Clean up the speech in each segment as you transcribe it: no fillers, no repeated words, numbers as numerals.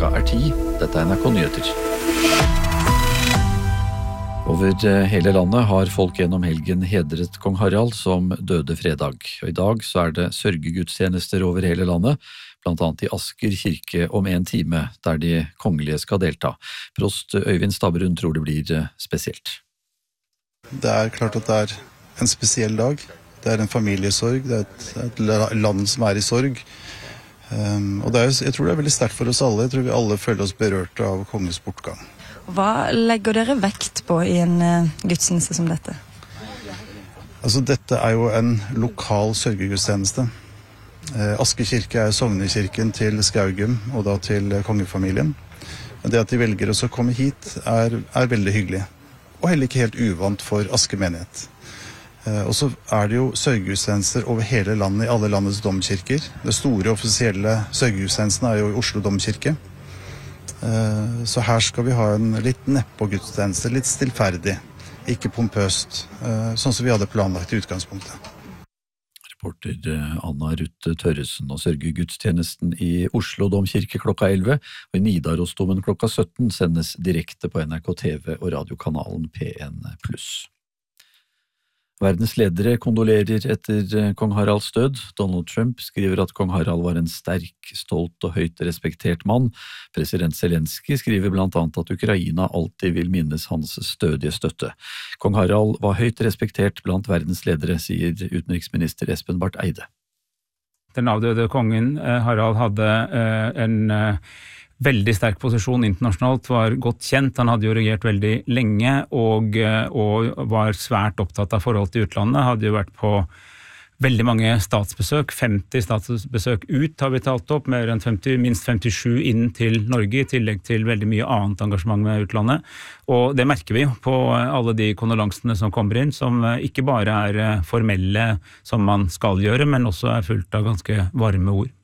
klokka 10. Dette NRK Nyheter. Over hele landet har folk gjennom helgen hedret kong Harald som døde fredag. Og i dag så det sørgegudstjenester over hele landet, blant annet i Asker kirke om 1 time, der de kongelige skal delta. Prost Øyvind Stabberud tror det blir spesielt. Det klart at det en spesiell dag. Det en familiesorg, det et land som i sorg. Og jeg tror det veldig sterkt for oss alle. Jeg tror vi alle føler oss berørt av kongens bortgang. Hva legger dere vekt på i en gudstjeneste som dette? Altså, dette jo en lokal sørgegudstjeneste. Asker kirke sognekirken til Skaugum, og da til kongefamilien. Det at de velger å komme hit veldig hyggelig. Og heller ikke helt uvant for Asker menighet. Og så det jo sørgegudstjenester over hele landet, i alle landets domkirker. Det store offisielle sørgegudstjenesten jo i Oslo domkirke. Så her skal vi ha en litt nedpå gudstjeneste, litt stillferdig, ikke pompøst, sånn som vi hadde planlagt i utgangspunktet. Reporter Anna Rutte Tørresen. Og sørgegudstjenesten i Oslo domkirke klokka 11, og i Nidarosdomen klokka 17 sendes direkte på NRK TV og radiokanalen P1+. Verdens ledere kondolerer etter kong Haralds død. Donald Trump skriver at kong Harald var en sterk, stolt og høyt respektert mann. President Zelensky skriver blant annet at Ukraina alltid vil minnes hans stødige støtte. Kong Harald var høyt respektert blant verdens ledere, sier utenriksminister Espen Barth Eide. Den avdøde kongen Harald hadde en veldig sterk posisjon internasjonalt, var godt kjent. Han hadde jo regjert veldig lenge og var svært opptatt av forhold til utlandet. Hadde jo vært på veldig mange statsbesøk, 50 statsbesøk ut har vi talt opp, mer enn 50, minst 57 inn til Norge, i tillegg til veldig mye annet engasjement med utlandet. Og det merker vi jo på alle de kondolansene som kommer inn, som ikke bare formelle som man skal gjøre, men også fullt av ganske varme ord.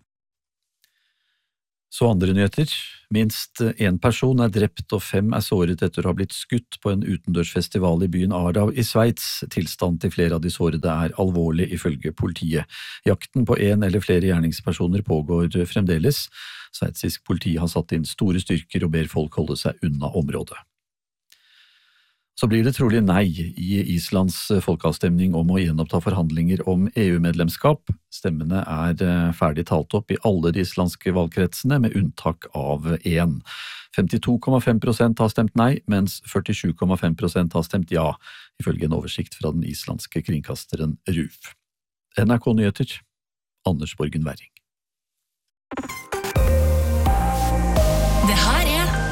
Så andre nyheter. Minst 1 person drept og 5 såret etter å ha blitt skutt på en utendørsfestival i byen Aarau i Sveits. Tilstand til flere av de sårede alvorlig ifølge politiet. Jakten på 1 eller flere gjerningspersoner pågår fremdeles. Sveitsisk politi har satt inn store styrker og ber folk holde seg unna området. Så blir det trolig nei i Islands folkeavstemning om å gjenoppta forhandlinger om EU-medlemskap. Stemmene ferdig talt opp i alle de islandske valgkretsene, med unntak av 1. 52,5% har stemt nei, mens 47,5% har stemt ja, ifølge en oversikt fra den islandske kringkasteren RÚV. NRK Nyheter, Anders Borgen Werring. Det her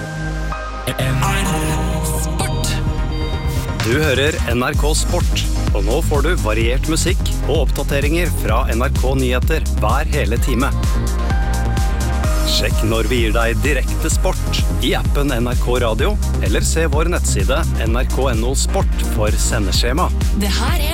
Du hører NRK Sport, og nå får du variert musikk og oppdateringer fra NRK Nyheter hver hele time. Sjekk når vi gir deg direkte sport i appen NRK Radio, eller se vår nettside nrk.no sport for sendeskjema. Det her